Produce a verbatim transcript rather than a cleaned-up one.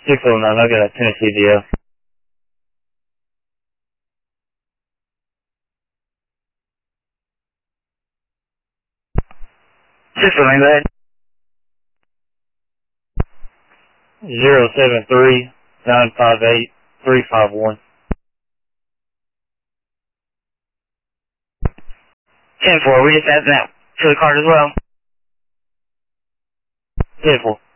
six oh nine, I got a Tennessee D F. six oh nine, go ahead. zero seven three, nine five eight, three five one. ten four, we just added that to the card as well. ten four.